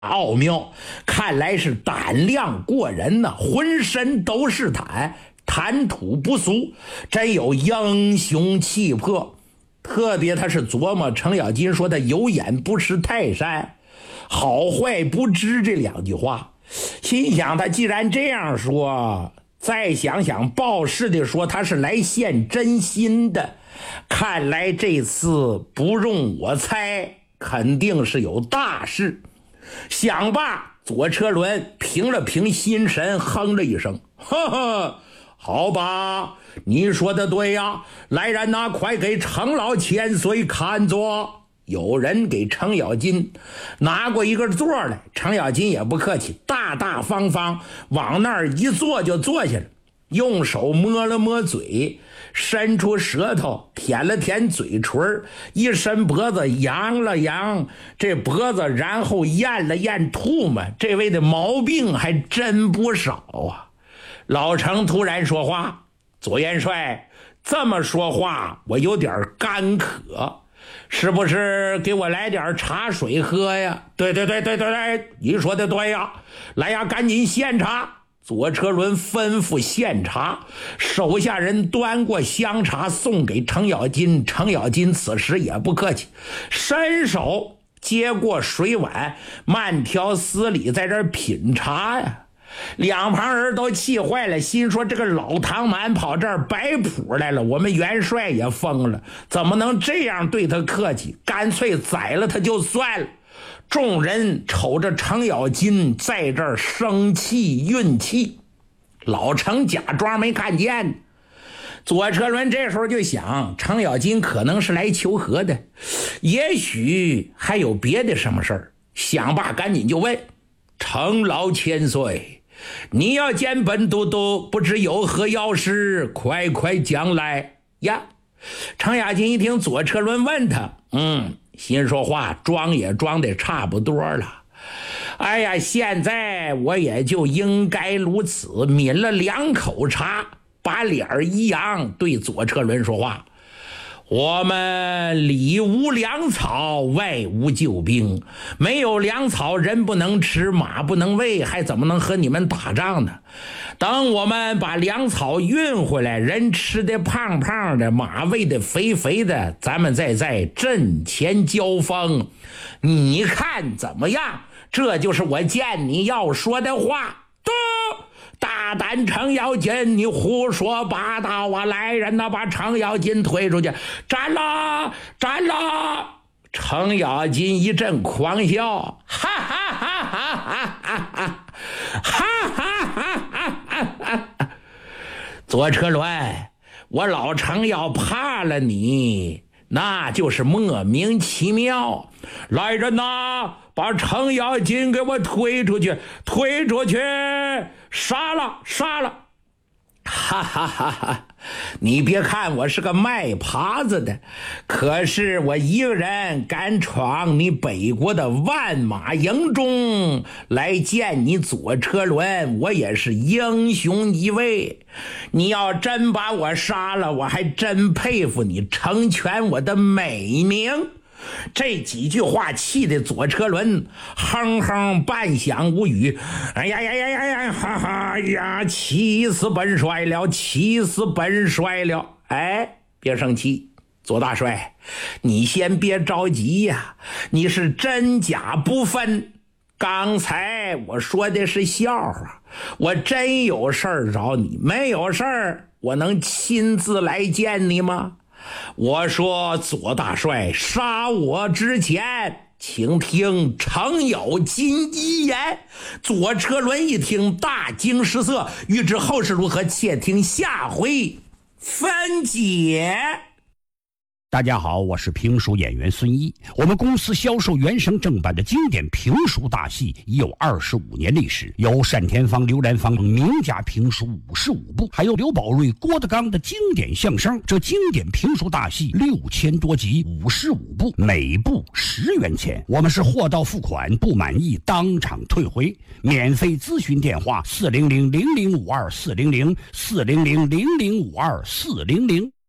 奥妙，看来是胆量过人呐，浑身都是胆，谈吐不俗，真有英雄气魄。特别他是琢磨程咬金说的有眼不识泰山，好坏不知这两句话，心想他既然这样说，再想想报事的说他是来献真心的，看来这次不容我猜，肯定是有大事。想罢，左车轮平了平心神，哼了一声，呵呵，好吧，你说的对呀，来人呐，快给程老千岁看座。有人给程咬金拿过一个座来，程咬金也不客气，大大方方往那儿一坐就坐下了，用手摸了摸嘴，伸出舌头舔了舔嘴唇，一伸脖子扬了扬这脖子，然后咽了咽吐沫。这位的毛病还真不少啊。老程突然说话，左元帅这么说话我有点干渴，是不是给我来点茶水喝呀？对，你说的对呀，来呀，赶紧献茶。左车轮吩咐献茶，手下人端过香茶送给程咬金。程咬金此时也不客气，伸手接过水碗，慢条斯理在这儿品茶呀。两旁人都气坏了，心说这个老唐蛮跑这儿摆谱来了，我们元帅也疯了，怎么能这样对他客气，干脆宰了他就算了。众人瞅着程咬金在这儿生气运气，老程假装没看见。左车轮这时候就想，程咬金可能是来求和的，也许还有别的什么事儿。想罢赶紧就问，程老千岁，你要见本都督，不知有何要事，快快讲来呀。程咬金一听左车轮问他，心说话装也装的差不多了。哎呀，现在我也就应该如此，抿了2口茶，把脸一扬，对左车轮说话，我们里无粮草，外无救兵，没有粮草，人不能吃，马不能喂，还怎么能和你们打仗呢？等我们把粮草运回来，人吃的胖胖的，马喂的肥肥的，咱们再在阵前交锋，你看怎么样？这就是我见你要说的话。大胆程咬金，你胡说八道啊！来人呐，把程咬金推出去！斩了，斩了！程咬金一阵狂笑，哈哈哈哈哈哈哈哈！左车轮，我老程要怕了你，那就是莫名其妙。来人呐，把程咬金给我推出去，推出去！杀了，杀了！哈哈哈哈！你别看我是个卖耙子的，可是我一个人敢闯你北国的万马营中来见你左车轮，我也是英雄一位。你要真把我杀了，我还真佩服你，成全我的美名。这几句话气得左车轮哼哼半晌无语。哎呀呀呀呀呀，哈哈呀，气死本帅了，气死本帅了！哎，别生气，左大帅，你先别着急呀，你是真假不分。刚才我说的是笑话，我真有事儿找你，没有事儿我能亲自来见你吗？我说左大帅杀我之前，请听程咬金一言。左车轮一听大惊失色，欲知后事如何，且听下回分解。 大家好，我是评书演员孙一。我们公司销售原声正版的经典评书大戏已有25年历史，有单田芳、刘兰芳名家评书55部，还有刘宝瑞、郭德纲的经典相声。这经典评书大戏6000多集，55部，每部10元钱。我们是货到付款，不满意当场退回。免费咨询电话：400-0052-400，400-0052-400。